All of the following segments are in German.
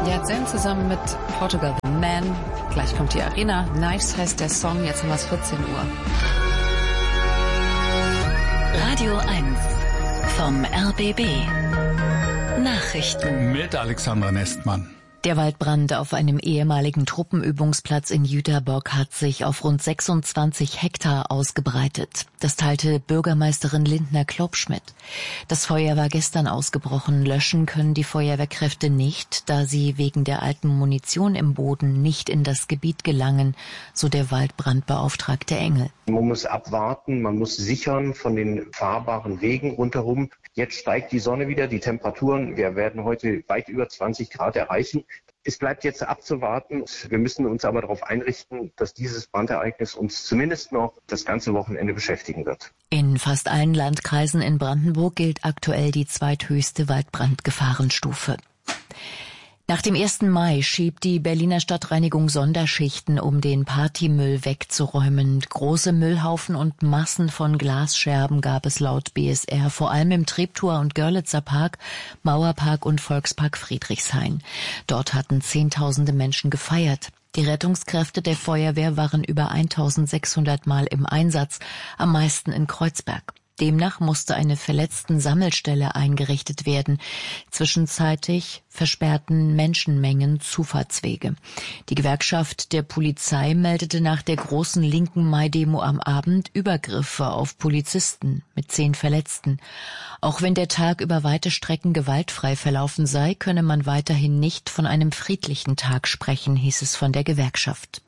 Jadzähn zusammen mit Portugal The Man. Gleich kommt die Arena. Nice heißt der Song. Jetzt haben wir es 14 Uhr. Radio 1 vom RBB. Nachrichten mit Alexandra Nestmann. Der Waldbrand auf einem ehemaligen Truppenübungsplatz in Jüterbock hat sich auf rund 26 Hektar ausgebreitet. Das teilte Bürgermeisterin Lindner Klopschmidt. Das Feuer war gestern ausgebrochen. Löschen können die Feuerwehrkräfte nicht, da sie wegen der alten Munition im Boden nicht in das Gebiet gelangen, so der Waldbrandbeauftragte Engel. Man muss abwarten, man muss sichern von den fahrbaren Wegen rundherum. Jetzt steigt die Sonne wieder, die Temperaturen, wir werden heute weit über 20 Grad erreichen. Es bleibt jetzt abzuwarten. Wir müssen uns aber darauf einrichten, dass dieses Brandereignis uns zumindest noch das ganze Wochenende beschäftigen wird. In fast allen Landkreisen in Brandenburg gilt aktuell die zweithöchste Waldbrandgefahrenstufe. Nach dem 1. Mai schiebt die Berliner Stadtreinigung Sonderschichten, um den Partymüll wegzuräumen. Große Müllhaufen und Massen von Glasscherben gab es laut BSR, vor allem im Treptower und Görlitzer Park, Mauerpark und Volkspark Friedrichshain. Dort hatten Zehntausende Menschen gefeiert. Die Rettungskräfte der Feuerwehr waren über 1600 Mal im Einsatz, am meisten in Kreuzberg. Demnach musste eine Verletzten-Sammelstelle eingerichtet werden. Zwischenzeitlich versperrten Menschenmengen Zufahrtswege. Die Gewerkschaft der Polizei meldete nach der großen linken Mai-Demo am Abend Übergriffe auf Polizisten mit 10 Verletzten. Auch wenn der Tag über weite Strecken gewaltfrei verlaufen sei, könne man weiterhin nicht von einem friedlichen Tag sprechen, hieß es von der Gewerkschaft.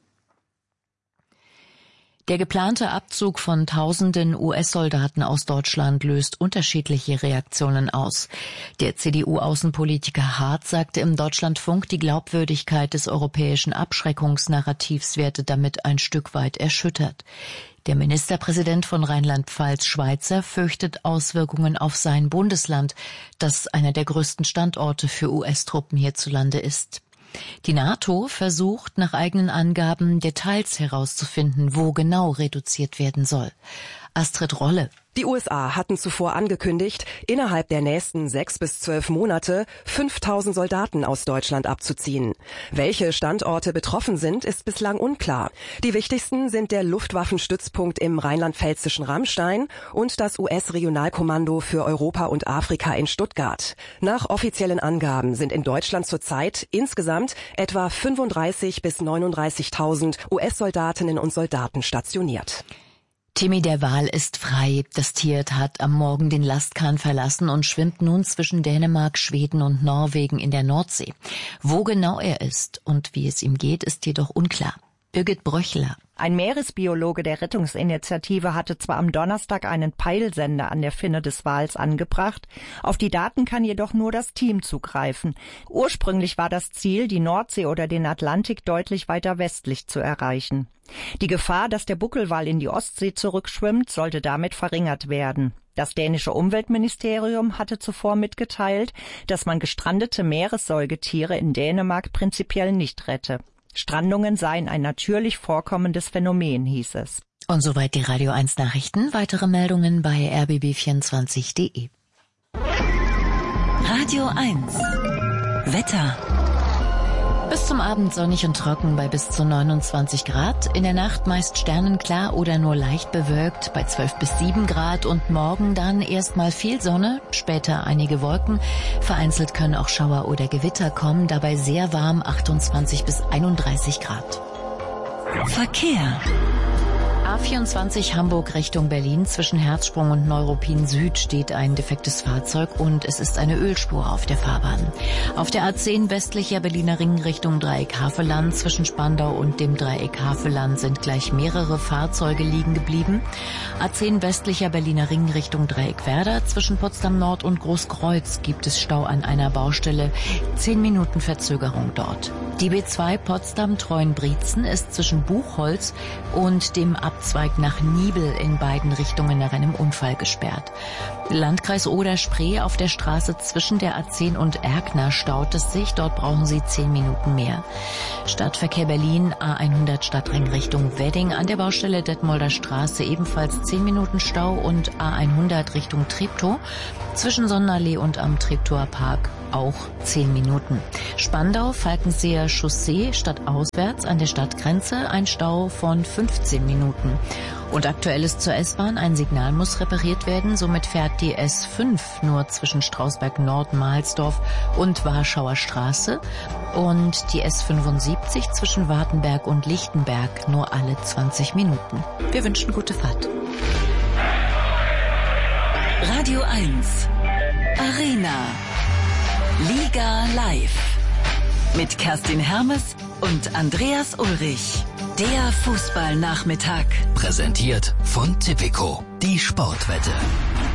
Der geplante Abzug von Tausenden US-Soldaten aus Deutschland löst unterschiedliche Reaktionen aus. Der CDU-Außenpolitiker Hart sagte im Deutschlandfunk, die Glaubwürdigkeit des europäischen Abschreckungsnarrativs werde damit ein Stück weit erschüttert. Der Ministerpräsident von Rheinland-Pfalz, Schweizer, fürchtet Auswirkungen auf sein Bundesland, das einer der größten Standorte für US-Truppen hierzulande ist. Die NATO versucht nach eigenen Angaben Details herauszufinden, wo genau reduziert werden soll. Astrid Rolle. Die USA hatten zuvor angekündigt, innerhalb der nächsten 6 bis 12 Monate 5000 Soldaten aus Deutschland abzuziehen. Welche Standorte betroffen sind, ist bislang unklar. Die wichtigsten sind der Luftwaffenstützpunkt im rheinland-pfälzischen Rammstein und das US-Regionalkommando für Europa und Afrika in Stuttgart. Nach offiziellen Angaben sind in Deutschland zurzeit insgesamt etwa 35.000 bis 39.000 US-Soldatinnen und Soldaten stationiert. Timmy der Wal ist frei. Das Tier hat am Morgen den Lastkahn verlassen und schwimmt nun zwischen Dänemark, Schweden und Norwegen in der Nordsee. Wo genau er ist und wie es ihm geht, ist jedoch unklar. Birgit Bröchler. Ein Meeresbiologe der Rettungsinitiative hatte zwar am Donnerstag einen Peilsender an der Finne des Wals angebracht, auf die Daten kann jedoch nur das Team zugreifen. Ursprünglich war das Ziel, die Nordsee oder den Atlantik deutlich weiter westlich zu erreichen. Die Gefahr, dass der Buckelwal in die Ostsee zurückschwimmt, sollte damit verringert werden. Das dänische Umweltministerium hatte zuvor mitgeteilt, dass man gestrandete Meeressäugetiere in Dänemark prinzipiell nicht rette. Strandungen seien ein natürlich vorkommendes Phänomen, hieß es. Und soweit die Radio 1 Nachrichten. Weitere Meldungen bei rbb24.de. Radio 1 Wetter. Bis zum Abend sonnig und trocken bei bis zu 29 Grad. In der Nacht meist sternenklar oder nur leicht bewölkt bei 12 bis 7 Grad. Und morgen dann erstmal viel Sonne, später einige Wolken. Vereinzelt können auch Schauer oder Gewitter kommen, dabei sehr warm 28 bis 31 Grad. Verkehr. A24 Hamburg Richtung Berlin. Zwischen Herzsprung und Neuruppin Süd steht ein defektes Fahrzeug und es ist eine Ölspur auf der Fahrbahn. Auf der A10 westlicher Berliner Ring Richtung Dreieck Havelland. Zwischen Spandau und dem Dreieck Havelland sind gleich mehrere Fahrzeuge liegen geblieben. A10 westlicher Berliner Ring Richtung Dreieck Werder. Zwischen Potsdam Nord und Großkreuz gibt es Stau an einer Baustelle. 10 Minuten Verzögerung dort. Die B2 Potsdam-Treuenbrietzen ist zwischen Buchholz und dem Abzweig nach Niebel in beiden Richtungen nach einem Unfall gesperrt. Landkreis Oder-Spree auf der Straße zwischen der A10 und Erkner staut es sich. Dort brauchen Sie 10 Minuten mehr. Stadtverkehr Berlin A100 Stadtring Richtung Wedding an der Baustelle Detmolder Straße ebenfalls 10 Minuten Stau und A100 Richtung Treptow zwischen Sonnenallee und am Treptower Park auch 10 Minuten. Spandau, Falkenseer Chaussee stadtauswärts an der Stadtgrenze ein Stau von 15 Minuten. Und aktuell ist zur S-Bahn, ein Signal muss repariert werden, somit fährt die S5 nur zwischen Strausberg Nord, Mahlsdorf und Warschauer Straße und die S75 zwischen Wartenberg und Lichtenberg nur alle 20 Minuten. Wir wünschen gute Fahrt. Radio 1 Arena Liga live mit Kerstin Hermes und Andreas Ulrich. Der Fußballnachmittag. Präsentiert von Tipico, die Sportwette.